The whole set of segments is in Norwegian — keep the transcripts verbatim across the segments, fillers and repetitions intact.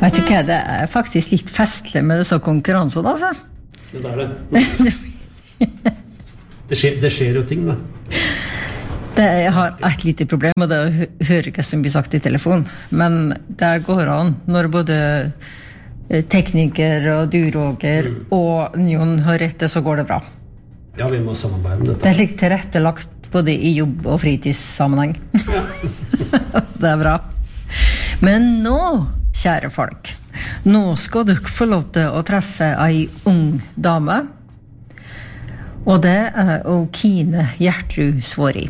Vet du hva, det er faktisk litt festlig med disse konkurransene, altså. Det er det. det, skjer, det skjer jo ting, da. Det, jeg har et lite problem, og det er å høre hva som blir sagt i telefon. Men det går an når både tekniker og du, Roger, mm. og Jon har rett, så går det bra. Ja, vi må samarbeide om dette. Det er slik tilrettelagt både i jobb- og fritidssammenheng. Ja. Det er bra. Men nå, kjære folk, nå skal dere få lov til å treffe ei ung dame, og det er Kine Gjertrud Svåri.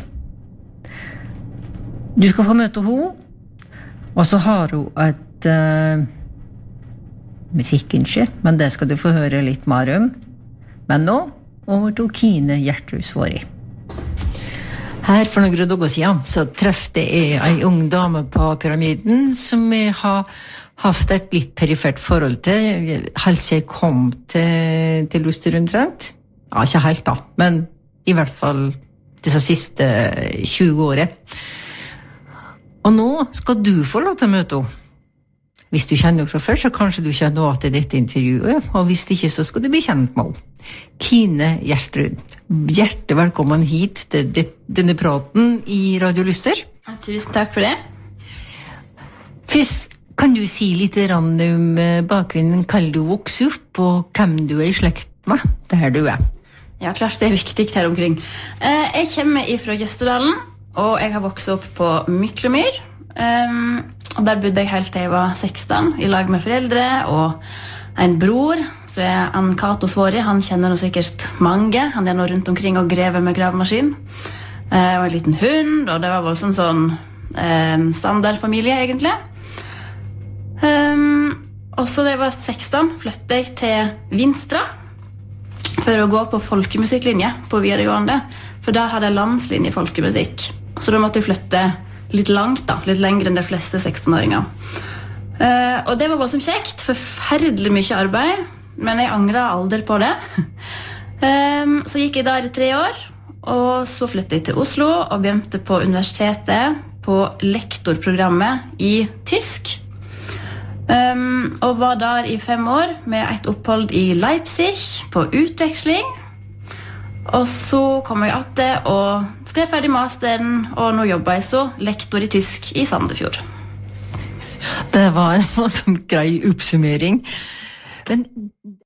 Du skal få møte henne, og så har hun et uh, musikkønske, men det skal du få høre litt mer om. Men nå, over til Kine Gjertrud Svåri. Her for noen dager siden så treffte jeg en ung dame på Pyramiden som jeg har haft et litt perifert forhold til, helt siden jeg kom til, til Luster omtrent. Ja, ikke helt da, men i hvert fall disse siste tjue årene. Og nå skal du få lov til å møte henne. Hvis du kjenner henne fra før, så kanskje du kjenner henne til dette intervjuet, og hvis ikke, så skal du bli kjent med henne. Kine Gjertrud, hjertelig velkommen hit til denne praten i Radio Luster. Tusen takk for det. Først, kan du si litt om bakgrunnen, hva du vokser opp, og hvem du er i slekt med, der du er? Ja, klart det er viktig her omkring. Jeg kommer fra Jøstedalen, og jeg har vokset opp på Myklomyr. Um, og der bodde jeg helt til jeg var seksten, i lag med foreldre og en bror, så er Ann Kato Svåri. Han kjenner nå sikkert mange. Han er nå rundt omkring og grever med gravemaskin. Uh, og en liten hund, og det var voldsomt sånn um, standardfamilie, egentlig. Um, og så da jeg var seksten, flyttet jeg til Vinstra for å gå på folkemusikklinje på videregående, for der hadde jeg landslinje folkemusikk. Så da måtte jeg flytte litt langt da, litt lengre enn de fleste seksten-åringer. Uh, og det var bare som kjekt, forferdelig mye arbeid, men jeg angret aldri på det. um, så gikk jeg der i tre år, og så flyttet jeg til Oslo og begynte på universitetet på lektorprogrammet i tysk. Um, og var der i fem år med et opphold i Leipzig på utveksling. Og så kom jeg etter og skrev ferdig masteren, og nå jobber jeg så lektor i tysk i Sandefjord. Det var en sånn grei oppsummering. Men